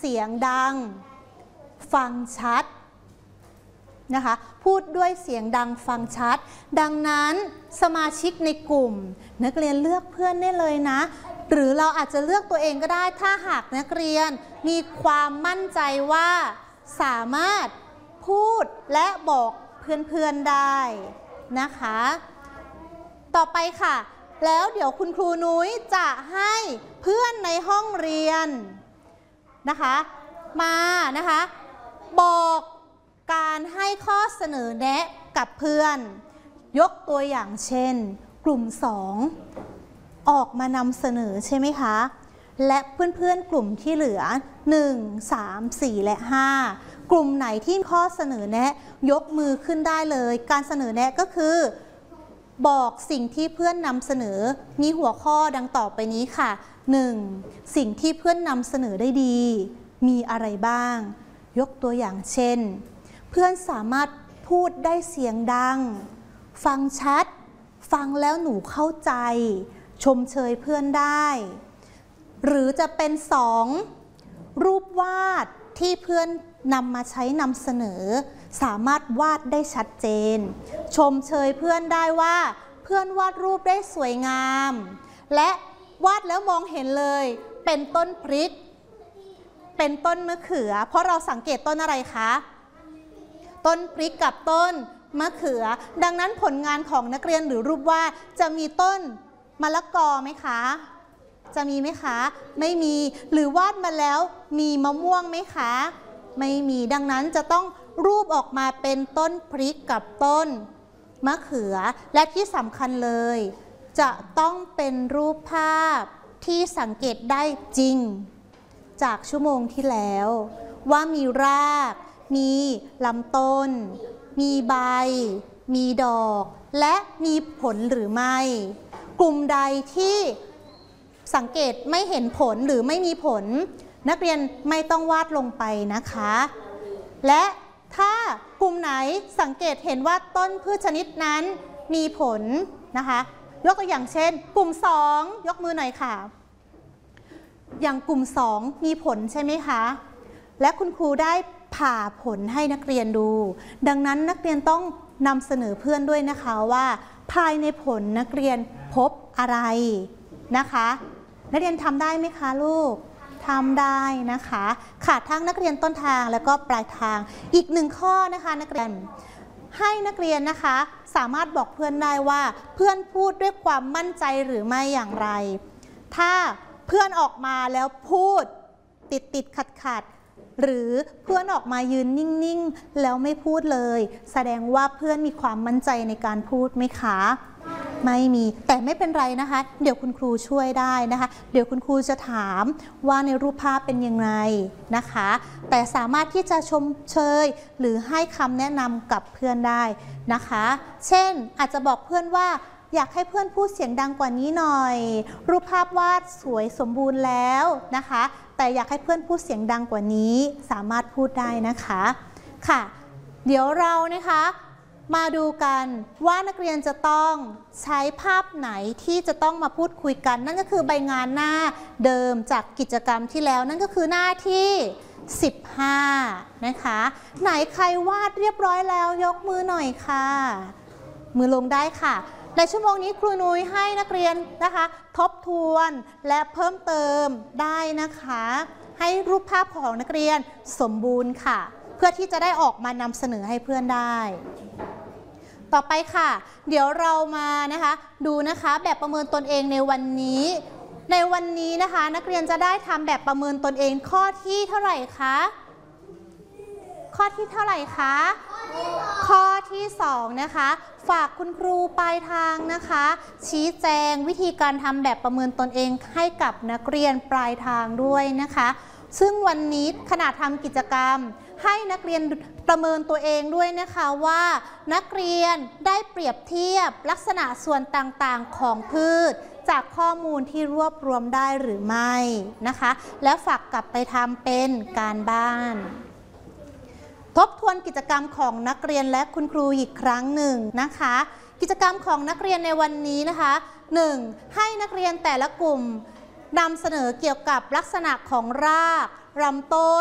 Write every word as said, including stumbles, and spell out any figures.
สียงดังฟังชัดนะคะพูดด้วยเสียงดังฟังชัดดังนั้นสมาชิกในกลุ่มนักเรียนเลือกเพื่อนได้เลยนะหรือเราอาจจะเลือกตัวเองก็ได้ถ้าหากนักเรียนมีความมั่นใจว่าสามารถพูดและบอกเพื่อนๆได้นะคะต่อไปค่ะแล้วเดี๋ยวคุณครูนุ้ยจะให้เพื่อนในห้องเรียนนะคะมานะคะบอกการให้ข้อเสนอแนะกับเพื่อนยกตัวอย่างเช่นกลุ่มสองออกมานำเสนอใช่ไหมคะและเพื่อนๆกลุ่มที่เหลือหนึ่ง สาม สี่ และห้ากลุ่มไหนที่ข้อเสนอแนะยกมือขึ้นได้เลยการเสนอแนะก็คือบอกสิ่งที่เพื่อนนำเสนอมีหัวข้อดังต่อไปนี้ค่ะ หนึ่ง สิ่งที่เพื่อนนำเสนอได้ดีมีอะไรบ้างยกตัวอย่างเช่นเพื่อนสามารถพูดได้เสียงดังฟังชัดฟังแล้วหนูเข้าใจชมเชยเพื่อนได้หรือจะเป็นสองรูปวาดที่เพื่อนนำมาใช้นำเสนอสามารถวาดได้ชัดเจนชมเชยเพื่อนได้ว่าเพื่อนวาดรูปได้สวยงามและวาดแล้วมองเห็นเลยเป็นต้นพริกเป็นต้นมะเขือเพราะเราสังเกตต้นอะไรคะต้นพริกกับต้นมะเขือดังนั้นผลงานของนักเรียนหรือรูปวาดจะมีต้นมะละกอไหมคะจะมีไหมคะไม่มีหรือวาดมาแล้วมีมะม่วงไหมคะไม่มีดังนั้นจะต้องรูปออกมาเป็นต้นพริกกับต้นมะเขือและที่สำคัญเลยจะต้องเป็นรูปภาพที่สังเกตได้จริงจากชั่วโมงที่แล้วว่ามีรากมีลำต้นมีใบมีดอกและมีผลหรือไม่กลุ่มใดที่สังเกตไม่เห็นผลหรือไม่มีผลนักเรียนไม่ต้องวาดลงไปนะคะและถ้ากลุ่มไหนสังเกตเห็นว่าต้นพืชชนิดนั้นมีผลนะคะยกตัวอย่างเช่นกลุ่มสองยกมือหน่อยค่ะอย่างกลุ่มสองมีผลใช่ไหมคะและคุณครูได้ผ่าผลให้นักเรียนดูดังนั้นนักเรียนต้องนำเสนอเพื่อนด้วยนะคะว่าภายในผลนักเรียนพบอะไรนะคะนักเรียนทำได้ไหมคะลูกทำได้นะคะค่ะทั้งนักเรียนต้นทางแล้วก็ปลายทางอีกหนึ่งข้อนะคะนักเรียนให้นักเรียนนะคะสามารถบอกเพื่อนได้ว่าเพื่อนพูดด้วยความมั่นใจหรือไม่อย่างไรถ้าเพื่อนออกมาแล้วพูดติดติดขัดขัดหรือเพื่อนออกมายืนนิ่งๆแล้วไม่พูดเลยแสดงว่าเพื่อนมีความมั่นใจในการพูดไหมคะไม่มีแต่ไม่เป็นไรนะคะเดี๋ยวคุณครูช่วยได้นะคะเดี๋ยวคุณครูจะถามว่าในรูปภาพเป็นยังไงนะคะแต่สามารถที่จะชมเชยหรือให้คำแนะนำกับเพื่อนได้นะคะเช่นอาจจะบอกเพื่อนว่าอยากให้เพื่อนพูดเสียงดังกว่านี้หน่อยรูปภาพวาดสวยสมบูรณ์แล้วนะคะแต่อยากให้เพื่อนพูดเสียงดังกว่านี้สามารถพูดได้นะคะค่ะเดี๋ยวเรานะคะมาดูกันว่านักเรียนจะต้องใช้ภาพไหนที่จะต้องมาพูดคุยกันนั่นก็คือใบงานหน้าเดิมจากกิจกรรมที่แล้วนั่นก็คือหน้าที่สิบห้านะคะไหนใครวาดเรียบร้อยแล้วยกมือหน่อยค่ะมือลงได้ค่ะในชั่วโมงนี้ครูนุ้ยให้นักเรียนนะคะทบทวนและเพิ่มเติมได้นะคะให้รูปภาพของนักเรียนสมบูรณ์ค่ะเพื่อที่จะได้ออกมานำเสนอให้เพื่อนได้ต่อไปค่ะเดี๋ยวเรามานะคะดูนะคะแบบประเมินตนเองในวันนี้ในวันนี้นะคะนักเรียนจะได้ทำแบบประเมินตนเองข้อที่เท่าไหร่คะข้อที่เท่าไหร่คะข้อที่สองนะคะฝากคุณครูปลายทางนะคะชี้แจงวิธีการทำแบบประเมินตนเองให้กับนักเรียนปลายทางด้วยนะคะซึ่งวันนี้ขณะทำกิจกรรมให้นักเรียนประเมินตัวเองด้วยนะคะว่านักเรียนได้เปรียบเทียบลักษณะส่วนต่างๆของพืชจากข้อมูลที่รวบรวมได้หรือไม่นะคะแล้วฝากกลับไปทำเป็นการบ้านทบทวนกิจกรรมของนักเรียนและคุณครูอีกครั้งหนึ่งนะคะกิจกรรมของนักเรียนในวันนี้นะคะหนึ่งให้นักเรียนแต่ละกลุ่มนำเสนอเกี่ยวกับลักษณะของรากลำต้น